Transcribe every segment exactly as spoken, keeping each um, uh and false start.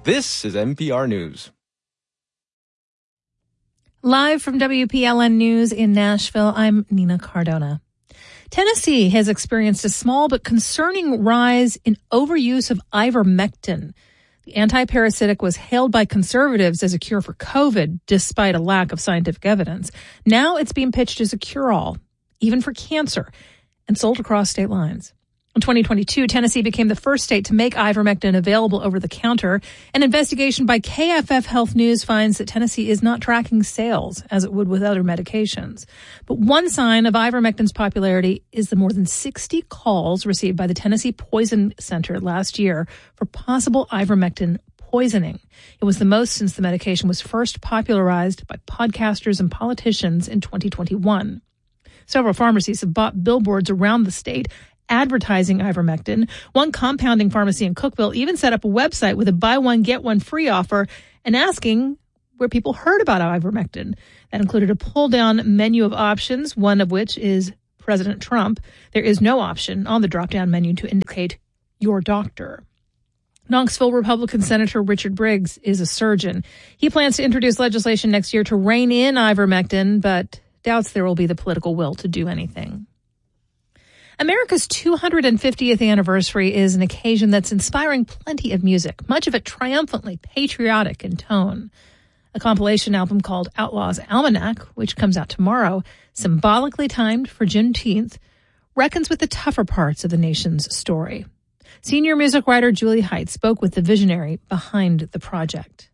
This is N P R News. Live from W P L N News in Nashville, I'm Nina Cardona. Tennessee has experienced a small but concerning rise in overuse of ivermectin. The anti-parasitic was hailed by conservatives as a cure for COVID, despite a lack of scientific evidence. Now it's being pitched as a cure-all, even for cancer, and sold across state lines. In twenty twenty-two, Tennessee became the first state to make ivermectin available over the counter. An investigation by K F F Health News finds that Tennessee is not tracking sales as it would with other medications. But one sign of ivermectin's popularity is the more than sixty calls received by the Tennessee Poison Center last year for possible ivermectin poisoning. It was the most since the medication was first popularized by podcasters and politicians in twenty twenty-one. Several pharmacies have bought billboards around the state advertising ivermectin. One compounding pharmacy in Cookeville even set up a website with a buy one, get one free offer and asking where people heard about ivermectin. That included a pull-down menu of options, one of which is President Trump. There is no option on the drop-down menu to indicate your doctor. Knoxville Republican Senator Richard Briggs is a surgeon. He plans to introduce legislation next year to rein in ivermectin, but doubts there will be the political will to do anything. America's two hundred fiftieth anniversary is an occasion that's inspiring plenty of music, much of it triumphantly patriotic in tone. A compilation album called Outlaws' Almanac, which comes out tomorrow, symbolically timed for Juneteenth, reckons with the tougher parts of the nation's story. Senior music writer Julie Height spoke with the visionary behind the project.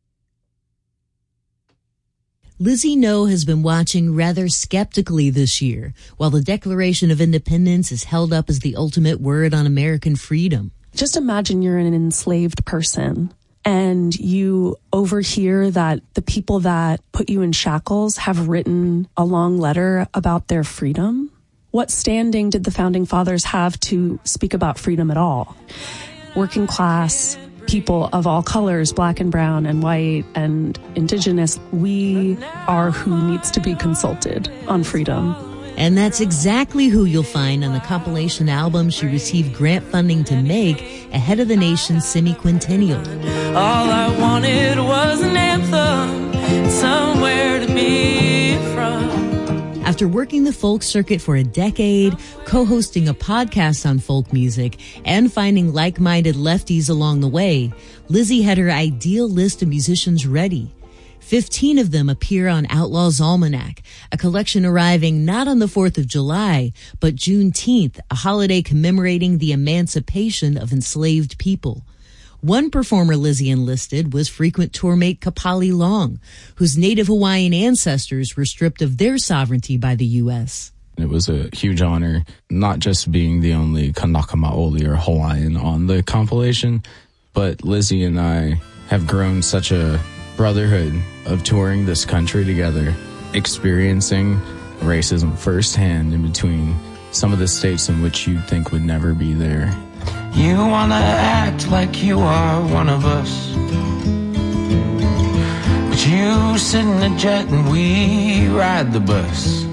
Lizzie No has been watching rather skeptically this year, while the Declaration of Independence is held up as the ultimate word on American freedom. Just imagine you're an enslaved person and you overhear that the people that put you in shackles have written a long letter about their freedom. What standing did the Founding Fathers have to speak about freedom at all? Working class people of all colors, black and brown and white and indigenous, we are who needs to be consulted on freedom. And that's exactly who you'll find on the compilation album she received grant funding to make ahead of the nation's semi-quintennial. All I wanted was an anthem, somewhere to be from. After working the folk circuit for a decade, co-hosting a podcast on folk music, and finding like-minded lefties along the way, Lizzie had her ideal list of musicians ready. Fifteen of them appear on Outlaws' Almanac, a collection arriving not on the fourth of July, but Juneteenth, a holiday commemorating the emancipation of enslaved people. One performer Lizzie enlisted was frequent tourmate Kapali Long, whose native Hawaiian ancestors were stripped of their sovereignty by the U S. It was a huge honor, not just being the only Kanaka Maoli or Hawaiian on the compilation, but Lizzie and I have grown such a brotherhood of touring this country together, experiencing racism firsthand in between some of the states in which you'd think would never be there. You wanna act like you are one of us, but you sit in a jet and we ride the bus.